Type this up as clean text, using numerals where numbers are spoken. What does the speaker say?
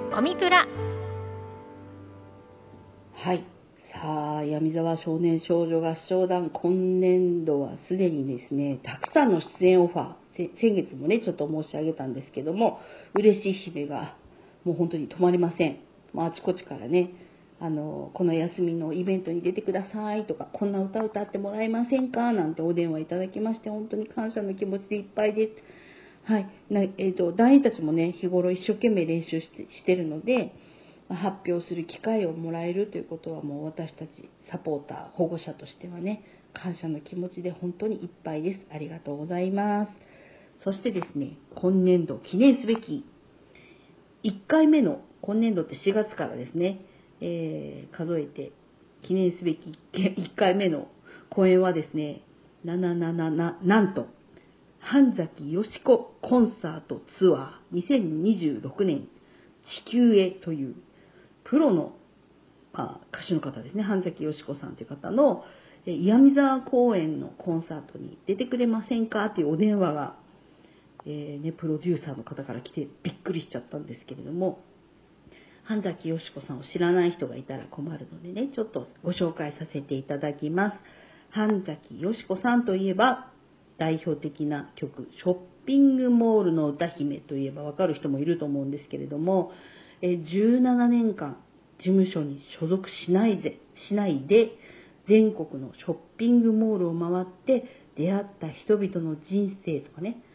コミプラ。 はい。さあ、闇沢少年少女合唱団、今年度はすでにですね、たくさんの出演オファー、先月もね、ちょっと申し上げたんですけども、嬉しい日々がもう本当に止まりません。あちこちからね、この休みのイベントに出てくださいとか、こんな歌歌ってもらえませんかなんてお電話いただきまして、本当に感謝の気持ちでいっぱいです。はい。団員たちもね、日頃一生懸命練習してるので、発表する機会をもらえるということはもう私たちサポーター、保護者としてはね、感謝の気持ちで本当にいっぱいです。ありがとうございます。そしてですね、今年度記念すべき1回目の、今年度って4月からですね、数えて記念すべき1回目の公演はですね、なんと、半崎よしこコンサートツアー2026年地球へというプロの、歌手の方ですね、半崎よしこさんという方の岩見沢公演のコンサートに出てくれませんかというお電話が、プロデューサーの方から来てびっくりしちゃったんですけれども、半崎よしこさんを知らない人がいたら困るのでね、ちょっとご紹介させていただきます。半崎よしこさんといえば、代表的な曲、ショッピングモールの歌姫といえばわかる人もいると思うんですけれども、17年間事務所に所属しないで、全国のショッピングモールを回って出会った人々の人生とかね、